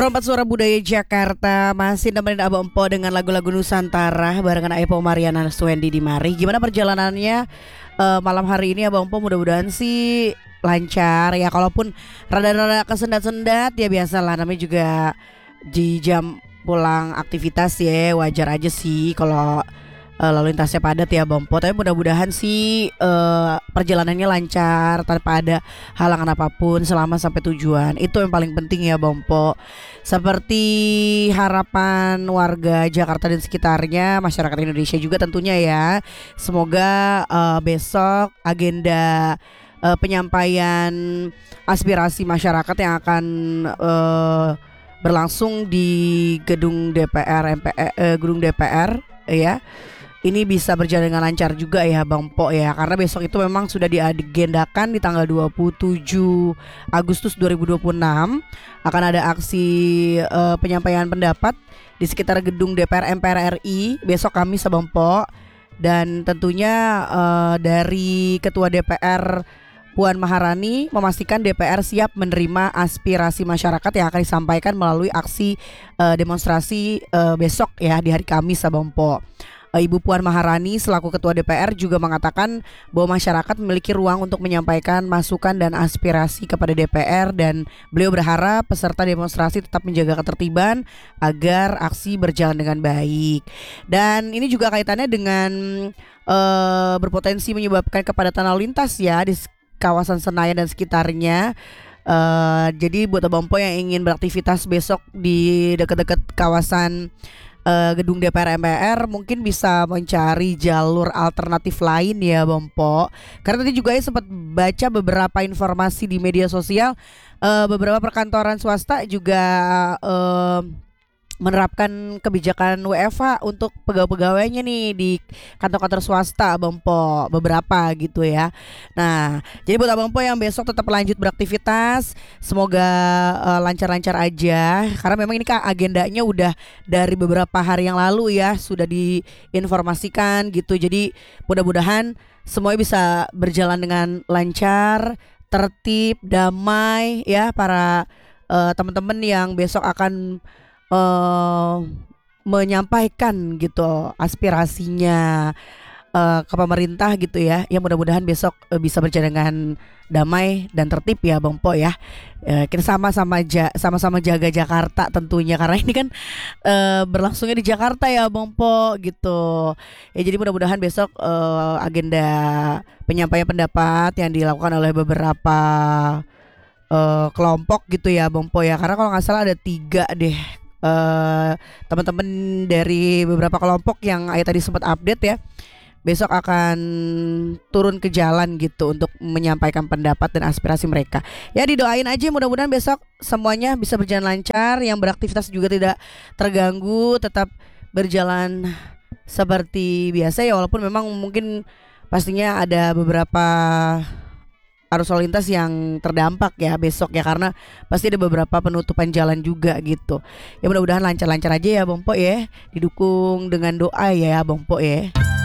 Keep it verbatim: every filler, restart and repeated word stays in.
Perempat Suara Budaya Jakarta masih nemenin Abang Empo dengan lagu-lagu Nusantara barengan Aepo Mariana Swendi di Mari. Gimana perjalanannya eh, malam hari ini Abang Empo? Mudah-mudahan sih lancar ya. Kalaupun rada-rada kesendat-sendat ya biasalah, namanya juga di jam pulang aktivitas ya, wajar aja sih kalau eh, lalu lintasnya padat ya Bang Empo. Tapi mudah-mudahan sih eh, perjalanannya lancar tanpa ada halangan apapun selama sampai tujuan. Itu yang paling penting ya Bang Empo. Seperti harapan warga Jakarta dan sekitarnya, masyarakat Indonesia juga tentunya ya. Semoga eh, besok agenda eh, penyampaian aspirasi masyarakat yang akan eh, berlangsung di gedung D P R M P R, eh, gedung D P R ya. Ini bisa berjalan dengan lancar juga ya Bang Po ya. Karena besok itu memang sudah diagendakan di tanggal dua puluh tujuh Agustus dua ribu dua puluh enam akan ada aksi uh, penyampaian pendapat di sekitar gedung D P R M P R R I besok Kamis Bang Po. Dan tentunya uh, dari Ketua D P R Puan Maharani memastikan D P R siap menerima aspirasi masyarakat yang akan disampaikan melalui aksi uh, demonstrasi uh, besok ya di hari Kamis Bang Po. Ibu Puan Maharani selaku Ketua D P R juga mengatakan bahwa masyarakat memiliki ruang untuk menyampaikan masukan dan aspirasi kepada D P R, dan beliau berharap peserta demonstrasi tetap menjaga ketertiban agar aksi berjalan dengan baik. Dan ini juga kaitannya dengan uh, berpotensi menyebabkan kepadatan lalu lintas ya di kawasan Senayan dan sekitarnya. Uh, jadi buat Abang Po yang ingin beraktivitas besok di dekat-dekat kawasan Uh, gedung D P R M P R mungkin bisa mencari jalur alternatif lain ya Bang Po. Karena tadi juga ya sempat baca beberapa informasi di media sosial, uh, beberapa perkantoran swasta juga uh, menerapkan kebijakan W F H untuk pegawai-pegawainya nih di kantor-kantor swasta Bang Po, beberapa gitu ya. Nah, jadi buat Abang Po yang besok tetap lanjut beraktivitas, semoga uh, lancar-lancar aja. Karena memang ini kan agendanya udah dari beberapa hari yang lalu ya, sudah diinformasikan gitu. Jadi mudah-mudahan semuanya bisa berjalan dengan lancar, tertib, damai ya para uh, teman-teman yang besok akan Uh, menyampaikan gitu aspirasinya uh, ke pemerintah gitu ya. Ya mudah-mudahan besok uh, bisa berjalan dengan damai dan tertib ya Bang Po ya. Uh, kita sama-sama ja, sama-sama jaga Jakarta tentunya, karena ini kan uh, berlangsungnya di Jakarta ya Bang Po gitu. Ya jadi mudah-mudahan besok uh, agenda penyampaian pendapat yang dilakukan oleh beberapa uh, kelompok gitu ya Bang Po ya. Karena kalau nggak salah ada tiga deh Uh, teman-teman dari beberapa kelompok yang Ayah tadi sempat update ya, besok akan turun ke jalan gitu untuk menyampaikan pendapat dan aspirasi mereka. Ya didoain aja mudah-mudahan besok semuanya bisa berjalan lancar, yang beraktivitas juga tidak terganggu, tetap berjalan seperti biasa ya, walaupun memang mungkin pastinya ada beberapa arus lalu lintas yang terdampak ya besok ya, karena pasti ada beberapa penutupan jalan juga gitu. Ya mudah-mudahan lancar-lancar aja ya Bang Po ya, didukung dengan doa ya Bang Po ya.